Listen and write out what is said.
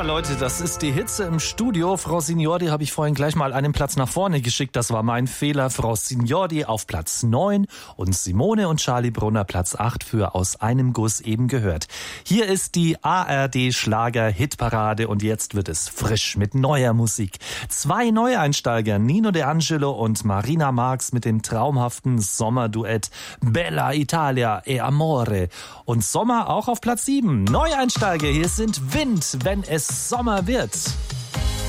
Leute, das ist die Hitze im Studio. Frau Signori habe ich vorhin gleich mal einen Platz nach vorne geschickt. Das war mein Fehler. Frau Signori auf Platz 9 und Simone und Charlie Brunner Platz 8 für Aus einem Guss eben gehört. Hier ist die ARD-Schlager-Hitparade und jetzt wird es frisch mit neuer Musik. 2 Neueinsteiger, Nino De Angelo und Marina Marx mit dem traumhaften Sommerduett Bella Italia e Amore. Und Sommer auch auf Platz 7. Neueinsteiger, hier sind Wind, wenn es Sommer wird.